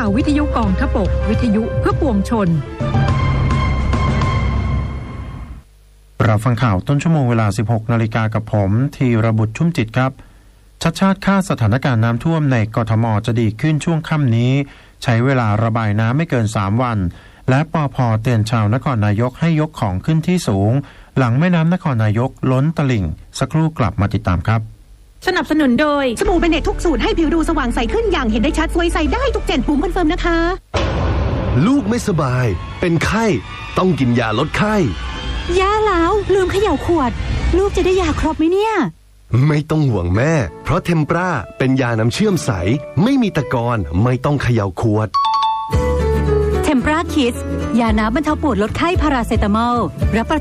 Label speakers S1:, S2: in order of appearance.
S1: าววิทยุกองทพบกวิทยุเพื่อปวงชน
S2: รับฟังข่าวต้นชั่วโมงเวลา 16 นาฬิกากับผมธีรบุตรชุ่มจิตครับชัดชาติคาดสถานการณ์น้ำท่วมในกทมจะดีขึ้นช่วงค่ำนี้ใช้เวลาระบายน้ำไม่เกิน3วันและปภ.เตือนชาวนครนายกให้ยกของขึ้นที่สูงหลังแม่น้ำนครนายกล้นตลิ่งสักครู่กลับมาติดตามครับ
S3: สนับสนุนโดยสบู่เบเนตทุกสูตรให้ผิวดูสว่างใสขึ้นอย่างเห็นได้ชัดสวยใสได้ทุก7ปุ่มคอนเฟิร์มนะคะ
S4: ลูกไม่สบายเป็นไข้ต้องกินยาลดไข้
S5: ย่าแล้วลืมเขย่าขวดลูกจะได้ยาครบไหมเนี่ย
S4: ไม่ต้องห่วงแม่เพราะเทมปราเป็นยาน้ำเชื่อมใสไม่มีตะกอนไม่ต้องเขย่าขวด
S5: เทมปราคิดยาน้ำบรรเทาปวดลดไข้พาราเซตามอลรับประ